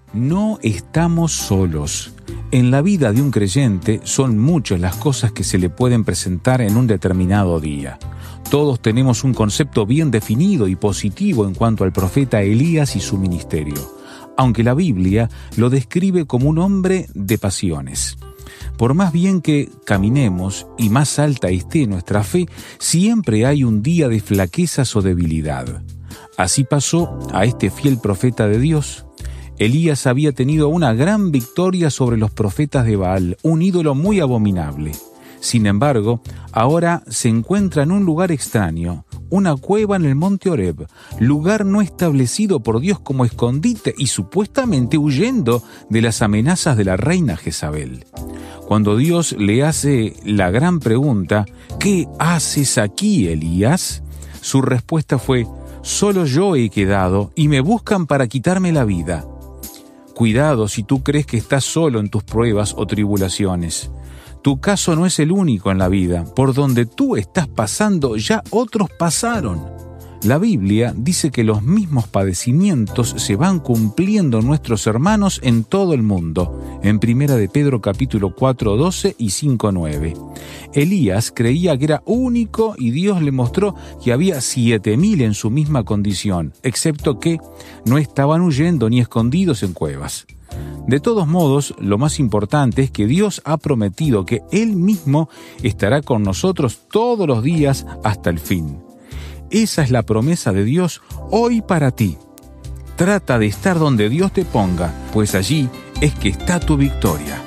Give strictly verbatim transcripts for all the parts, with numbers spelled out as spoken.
No estamos solos. En la vida de un creyente son muchas las cosas que se le pueden presentar en un determinado día. Todos tenemos un concepto bien definido y positivo en cuanto al profeta Elías y su ministerio, aunque la Biblia lo describe como un hombre de pasiones. Por más bien que caminemos y más alta esté nuestra fe, siempre hay un día de flaquezas o debilidad. Así pasó a este fiel profeta de Dios. Elías había tenido una gran victoria sobre los profetas de Baal, un ídolo muy abominable. Sin embargo, ahora se encuentra en un lugar extraño, una cueva en el monte Horeb, lugar no establecido por Dios como escondite y supuestamente huyendo de las amenazas de la reina Jezabel. Cuando Dios le hace la gran pregunta, ¿qué haces aquí, Elías?, su respuesta fue, solo yo he quedado y me buscan para quitarme la vida. Cuidado si tú crees que estás solo en tus pruebas o tribulaciones. Tu caso no es el único en la vida. Por donde tú estás pasando, ya otros pasaron. La Biblia dice que los mismos padecimientos se van cumpliendo en nuestros hermanos en todo el mundo, en Primera de Pedro capítulo cuatro, doce y cinco, nueve. Elías creía que era único y Dios le mostró que había siete mil en su misma condición, excepto que no estaban huyendo ni escondidos en cuevas. De todos modos, lo más importante es que Dios ha prometido que Él mismo estará con nosotros todos los días hasta el fin. Esa es la promesa de Dios hoy para ti. Trata de estar donde Dios te ponga, pues allí es que está tu victoria.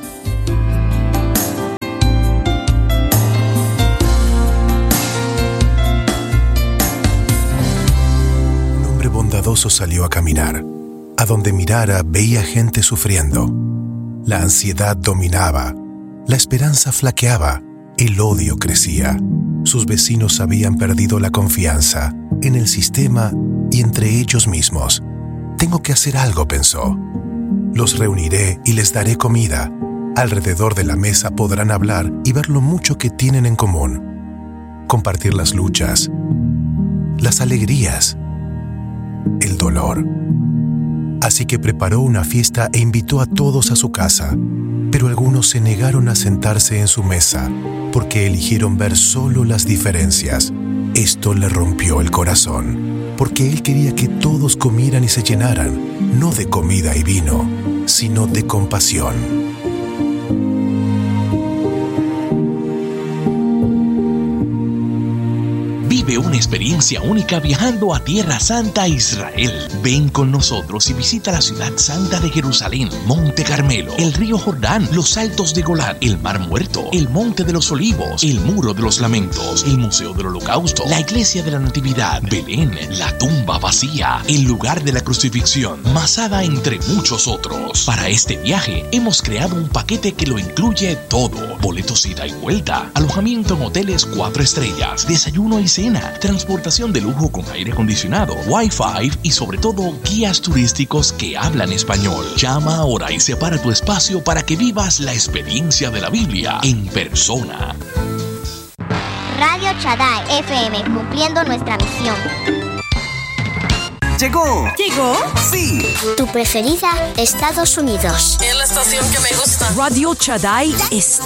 Un hombre bondadoso salió a caminar. A donde mirara veía gente sufriendo. La ansiedad dominaba, la esperanza flaqueaba, el odio crecía. Sus vecinos habían perdido la confianza en el sistema y entre ellos mismos. Tengo que hacer algo, pensó. Los reuniré y les daré comida. Alrededor de la mesa podrán hablar y ver lo mucho que tienen en común. Compartir las luchas, las alegrías, el dolor. Así que preparó una fiesta e invitó a todos a su casa. Pero algunos se negaron a sentarse en su mesa porque eligieron ver solo las diferencias. Esto le rompió el corazón, porque él quería que todos comieran y se llenaran, no de comida y vino, sino de compasión. Vive una experiencia única viajando a Tierra Santa, Israel. Ven con nosotros y visita la ciudad santa de Jerusalén, Monte Carmelo, el río Jordán, los Altos de Golán, el Mar Muerto, el Monte de los Olivos, el Muro de los Lamentos, el Museo del Holocausto, la Iglesia de la Natividad, Belén, la tumba vacía, el lugar de la crucifixión, Masada, entre muchos otros. Para este viaje hemos creado un paquete que lo incluye todo: boletos ida y vuelta, alojamiento en hoteles cuatro estrellas, desayuno y cena, transportación de lujo con aire acondicionado, Wi-Fi y sobre todo guías turísticos que hablan español. Llama ahora y separa tu espacio para que vivas la experiencia de la Biblia en persona. Radio Shaddai F M, cumpliendo nuestra misión. ¿Llegó? ¿Llegó? Sí. Tu preferida, Estados Unidos. Es la estación que me gusta. Radio Shaddai está